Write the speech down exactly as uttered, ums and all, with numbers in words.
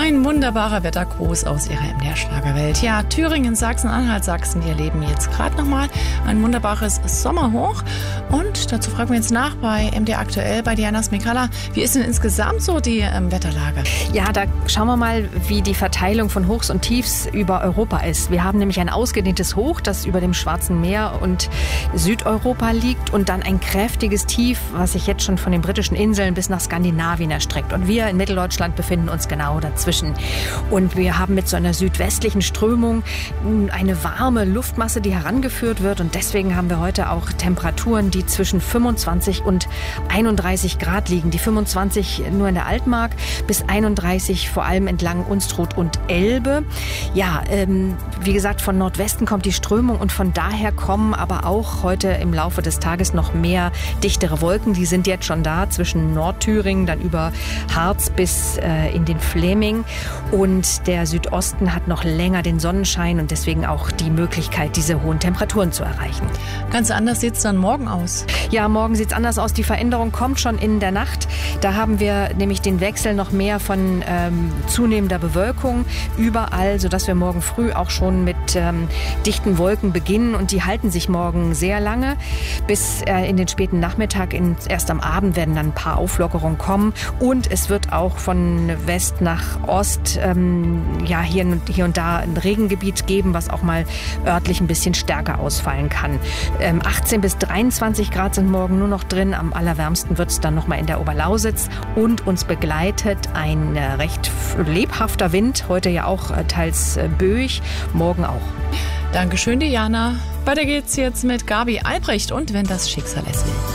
Ein wunderbarer Wettergruß aus ihrer M D R-Schlagerwelt. Ja, Thüringen, Sachsen-Anhalt, Sachsen, die erleben jetzt gerade nochmal ein wunderbares Sommerhoch. Und dazu fragen wir jetzt nach bei M D R aktuell bei Diana Smikala. Wie ist denn insgesamt so die ähm, Wetterlage? Ja, da schauen wir mal, wie die Verteilung von Hochs und Tiefs über Europa ist. Wir haben nämlich ein ausgedehntes Hoch, das über dem Schwarzen Meer und Südeuropa liegt, und dann ein kräftiges Tief, was sich jetzt schon von den britischen Inseln bis nach Skandinavien erstreckt. Und wir in Mitteldeutschland befinden uns genau dazwischen. Und wir haben mit so einer südwestlichen Strömung eine warme Luftmasse, die herangeführt wird. Und deswegen haben wir heute auch Temperaturen, die zwischen fünfundzwanzig und einunddreißig Grad liegen. Die fünfundzwanzig nur in der Altmark, bis einunddreißig vor allem entlang Unstrut und Elbe. Ja, ähm, wie gesagt, von Nordwesten kommt die Strömung, und von daher kommen aber auch heute im Laufe des Tages noch mehr dichtere Wolken. Die sind jetzt schon da zwischen Nordthüringen, dann über Harz bis äh, in den Fläming. Und der Südosten hat noch länger den Sonnenschein und deswegen auch die Möglichkeit, diese hohen Temperaturen zu erreichen. Ganz anders sieht es dann morgen aus. Ja, morgen sieht es anders aus. Die Veränderung kommt schon in der Nacht. Da haben wir nämlich den Wechsel noch mehr von ähm, zunehmender Bewölkung überall, sodass wir morgen früh auch schon mit ähm, dichten Wolken beginnen. Und die halten sich morgen sehr lange. Bis äh, in den späten Nachmittag, in, erst am Abend werden dann ein paar Auflockerungen kommen. Und es wird auch von West nach Ost ähm, ja, hier, hier und da ein Regengebiet geben, was auch mal örtlich ein bisschen stärker ausfallen kann. Ähm, achtzehn bis dreiundzwanzig Grad sind morgen nur noch drin. Am allerwärmsten wird es dann noch mal in der Oberlausitz. Und uns begleitet ein äh, recht lebhafter Wind. Heute ja auch äh, teils äh, böig, morgen auch. Dankeschön, Diana. Weiter geht's jetzt mit Gabi Albrecht und Wenn das Schicksal es will.